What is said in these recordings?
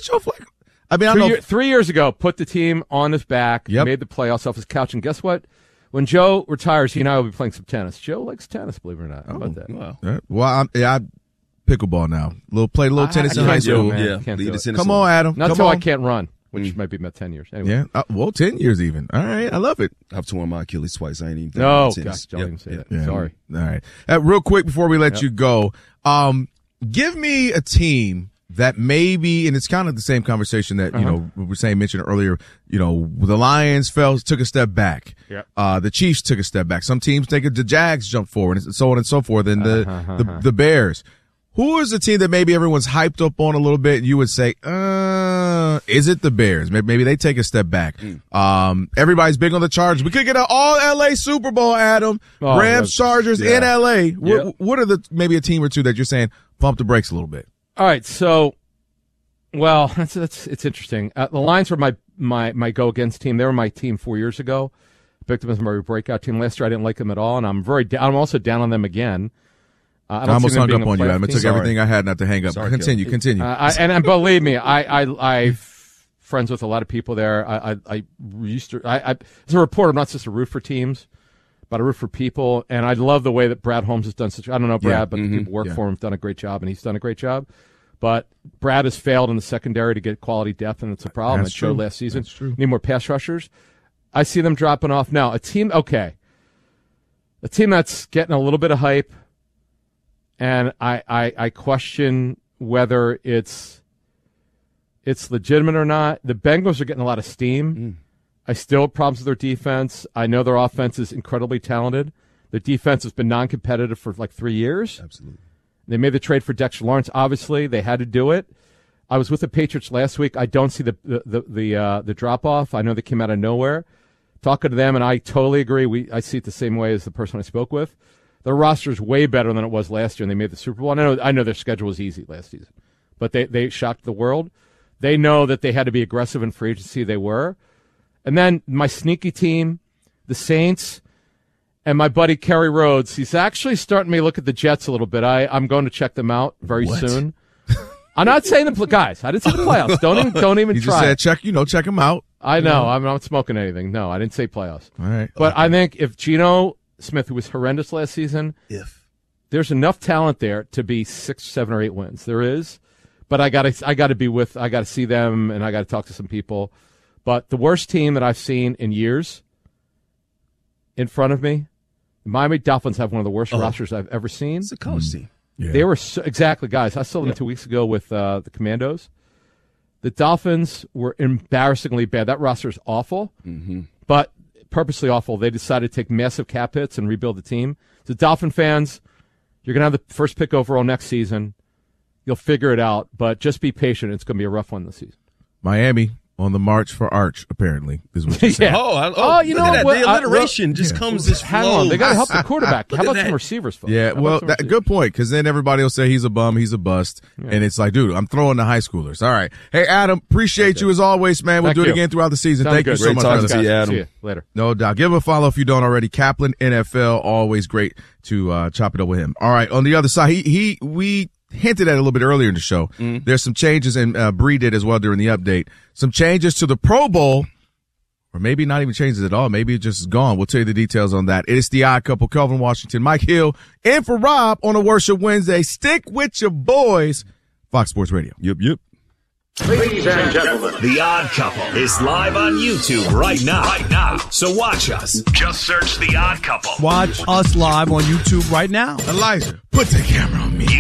Joe Flacco. I mean, I don't know. 3 years ago, put the team on his back, made the playoffs off his couch, and guess what? When Joe retires, he and I will be playing some tennis. Joe likes tennis, believe it or not. How about that? Wow. Well, I pickleball now. Played a little tennis in high school. Come on, Adam. Not until I can't run, which might be about 10 years. Anyway. Yeah. 10 years even. All right. I love it. I've torn my Achilles twice. I ain't even No, gosh, don't even say that. Yeah. Sorry. All right. Real quick before we let you go, give me a team that maybe, and it's kind of the same conversation that, you know, we were saying, mentioned earlier, you know, the Lions took a step back. Yep. The Chiefs took a step back. Some teams the Jags jump forward and so on and so forth. And the Bears. Who is the team that maybe everyone's hyped up on a little bit? You would say, is it the Bears? Maybe they take a step back. Everybody's big on the Chargers. We could get an all LA Super Bowl, Adam. Rams, Chargers in LA. What are maybe a team or two that you're saying pump the brakes a little bit? All right, so, well, it's interesting. The Lions were my go against team. They were my team 4 years ago. Picked them as my breakout team last year. I didn't like them at all, and I'm also down on them again. I almost hung up on you, Adam. It took everything I had not to hang up. Sorry, continue. And believe me, I'm friends with a lot of people there. I used to. As a reporter, I'm not just a root for teams, but I root for people. And I love the way that Brad Holmes has done such. I don't know Brad, but the people who work for him have done a great job, and he's done a great job. But Brad has failed in the secondary to get quality depth, and it's a problem. It showed last season. That's true. Need more pass rushers. I see them dropping off now. A team that's getting a little bit of hype. And I question whether it's legitimate or not. The Bengals are getting a lot of steam. I still have problems with their defense. I know their offense is incredibly talented. Their defense has been non-competitive for like 3 years. Absolutely. They made the trade for Dexter Lawrence. Obviously, they had to do it. I was with the Patriots last week. I don't see the drop-off. I know they came out of nowhere. Talking to them, and I totally agree. I see it the same way as the person I spoke with. Their roster is way better than it was last year, and they made the Super Bowl. I know their schedule was easy last season, but they shocked the world. They know that they had to be aggressive in free agency. They were. And then my sneaky team, the Saints, and my buddy Kerry Rhodes, he's actually starting me to look at the Jets a little bit. I'm going to check them out very soon. I'm not saying guys. I didn't say the playoffs. Don't even you try. You just said check them out. I know. I'm not smoking anything. No, I didn't say playoffs. All right. But I think if Geno Smith, who was horrendous last season, there's enough talent there to be 6, 7, or 8 wins. There is, but I got to see them, and I got to talk to some people. But the worst team that I've seen in years in front of me, the Miami Dolphins have one of the worst rosters I've ever seen. It's a college team. Yeah. They were exactly, guys. I saw them 2 weeks ago with the Commandos. The Dolphins were embarrassingly bad. That roster is awful, but purposely awful. They decided to take massive cap hits and rebuild the team. So Dolphin fans, you're going to have the first pick overall next season. You'll figure it out, but just be patient. It's going to be a rough one this season. Miami on the march for Arch, apparently, is what you're saying. You know what? The alliteration just comes this hang flow. on. They got to help the quarterback. How about some receivers, folks? Yeah, well, good point, because then everybody will say he's a bum, he's a bust, and it's like, dude, I'm throwing the high schoolers. All right. Hey, Adam, appreciate you as always, man. We'll do it again throughout the season. Thank you so much. Great talking to you, Adam. See you later. No doubt. Give him a follow if you don't already. Kaplan NFL, always great to chop it up with him. All right, on the other side, we hinted at it a little bit earlier in the show. There's some changes, and Bree did as well during the update. Some changes to the Pro Bowl, or maybe not even changes at all. Maybe it's just gone. We'll tell you the details on that. It's the Odd Couple, Kelvin Washington, Mike Hill, and for Rob on a Worship Wednesday. Stick with your boys, Fox Sports Radio. Yep. Ladies and gentlemen, The Odd Couple is live on YouTube right now. So watch us. Just search The Odd Couple. Watch us live on YouTube right now. Elijah, put the camera on me.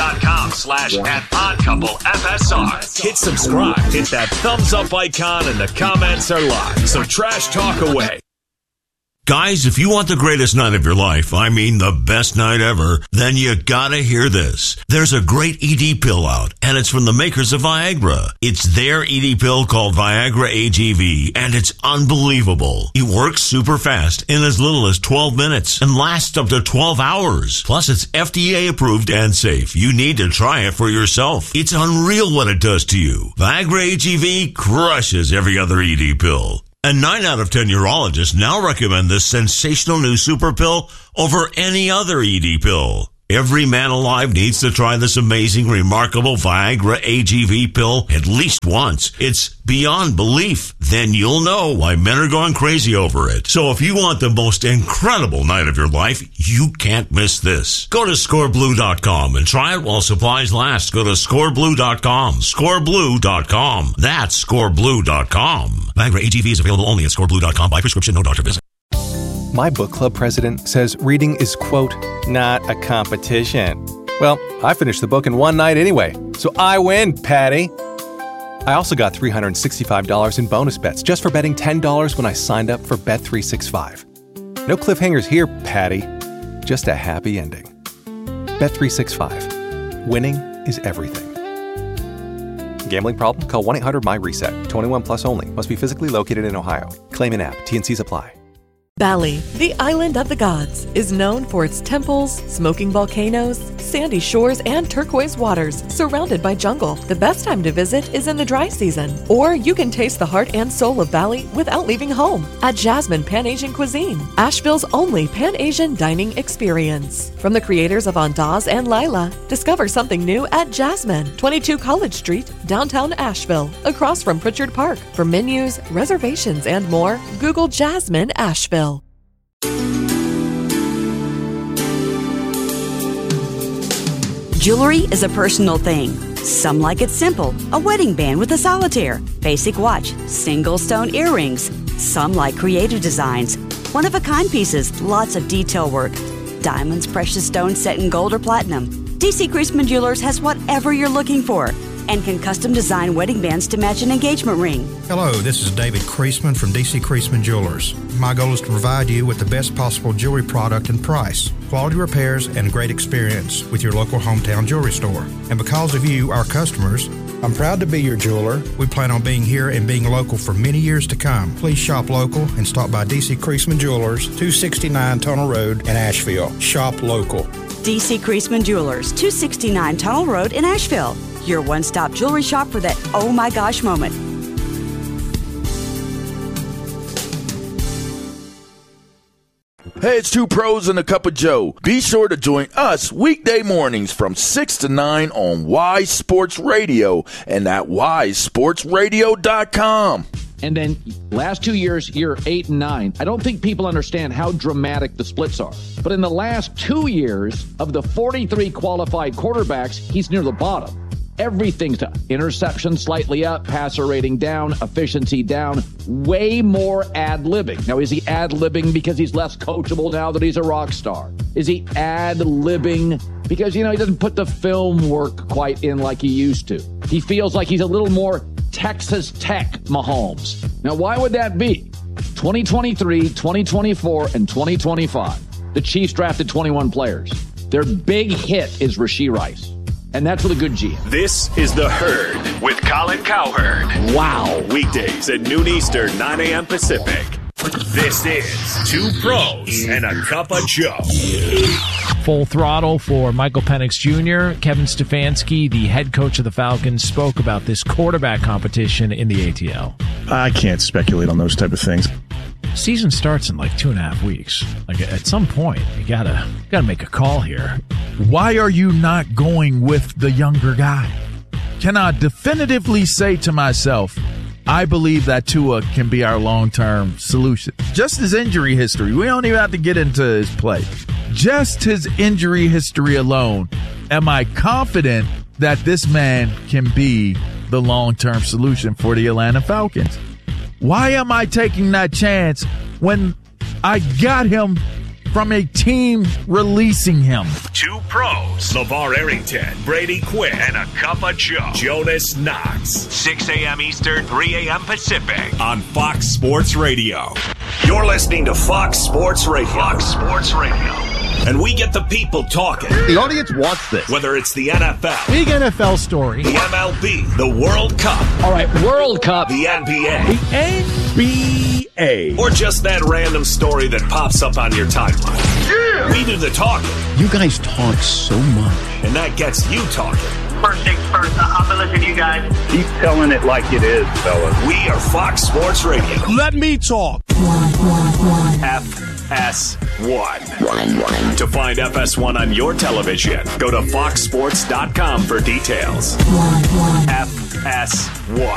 YouTube.com/@OddCoupleFSR. Hit subscribe. Hit that thumbs up icon, and the comments are live. So trash talk away. Guys, if you want the greatest night of your life, I mean the best night ever, then you gotta hear this. There's a great ED pill out, and it's from the makers of Viagra. It's their ED pill called Viagra AGV, and it's unbelievable. It works super fast in as little as 12 minutes and lasts up to 12 hours. Plus, it's FDA approved and safe. You need to try it for yourself. It's unreal what it does to you. Viagra AGV crushes every other ED pill. And 9 out of 10 urologists now recommend this sensational new super pill over any other ED pill. Every man alive needs to try this amazing, remarkable Viagra AGV pill at least once. It's beyond belief. Then you'll know why men are going crazy over it. So if you want the most incredible night of your life, you can't miss this. Go to scoreblue.com and try it while supplies last. Go to scoreblue.com. Scoreblue.com. That's scoreblue.com. Viagra AGV is available only at scoreblue.com by prescription, no doctor visit. My book club president says reading is, quote, not a competition. Well, I finished the book in one night anyway, so I win, Patty. I also got $365 in bonus bets just for betting $10 when I signed up for Bet365. No cliffhangers here, Patty. Just a happy ending. Bet365. Winning is everything. Gambling problem? Call 1-800-MY-RESET. 21 plus only. Must be physically located in Ohio. Claim in app. T&Cs apply. Bali, the island of the gods, is known for its temples, smoking volcanoes, sandy shores, and turquoise waters surrounded by jungle. The best time to visit is in the dry season, or you can taste the heart and soul of Bali without leaving home at Jasmine Pan-Asian Cuisine, Asheville's only Pan-Asian dining experience. From the creators of Andaz and Lila, discover something new at Jasmine, 22 College Street, downtown Asheville, across from Pritchard Park. For menus, reservations, and more, Google Jasmine Asheville. Jewelry is a personal thing. Some like it simple, a wedding band with a solitaire, basic watch, single stone earrings. Some like creative designs, one-of-a-kind pieces, lots of detail work. Diamonds, precious stones set in gold or platinum. DC Creasman Jewelers has whatever you're looking for and can custom design wedding bands to match an engagement ring. Hello, this is David Creasman from DC Creasman Jewelers. My goal is to provide you with the best possible jewelry product and price, quality repairs, and great experience with your local hometown jewelry store. And because of you, our customers, I'm proud to be your jeweler. We plan on being here and being local for many years to come. Please shop local and stop by DC Creasman Jewelers, 269 Tunnel Road in Asheville. Shop local. DC Creasman Jewelers, 269 Tunnel Road in Asheville. Your one-stop jewelry shop for that oh my gosh moment. Hey, it's two pros and a cup of Joe. Be sure to join us weekday mornings from 6 to 9 on Wise Sports Radio and at wisesportsradio.com. And then last 2 years, year 8 and 9. I don't think people understand how dramatic the splits are. But in the last 2 years, of the 43 qualified quarterbacks, he's near the bottom. Everything's down. Interception slightly up, passer rating down, efficiency down, way more ad-libbing. Now, is he ad-libbing because he's less coachable now that he's a rock star? Is he ad-libbing because, he doesn't put the film work quite in like he used to? He feels like he's a little more Texas Tech Mahomes. Now, why would that be? 2023, 2024, and 2025. The Chiefs drafted 21 players. Their big hit is Rashee Rice. And that's with a good GM. This is The Herd with Colin Cowherd. Wow. Weekdays at noon Eastern, 9 a.m. Pacific. This is Two Pros and a Cup of Joe. Full throttle for Michael Penix Jr. Kevin Stefanski, the head coach of the Falcons, spoke about this quarterback competition in the ATL. I can't speculate on those type of things. Season starts in like 2.5 weeks. Like at some point, you gotta make a call here. Why are you not going with the younger guy? Can I definitively say to myself, I believe that Tua can be our long-term solution? Just his injury history. We don't even have to get into his play. Just his injury history alone. Am I confident that this man can be the long-term solution for the Atlanta Falcons? Why am I taking that chance when I got him from a team releasing him? Two Pros, LeVar Arrington, Brady Quinn, and a Cup of Joe. Jonas Knox. 6 a.m. Eastern, 3 a.m. Pacific on Fox Sports Radio. You're listening to Fox Sports Radio. Fox Sports Radio. And we get the people talking. The audience wants this. Whether it's the NFL. Big NFL story. The MLB. The World Cup. All right, World Cup. The NBA. The NBA. Or just that random story that pops up on your timeline. Yeah! We do the talking. You guys talk so much. And that gets you talking. First things first. I'll be listening to you guys. Keep telling it like it is, fellas. We are Fox Sports Radio. Let me talk. FS1. To find FS1 on your television, go to foxsports.com for details. FS1.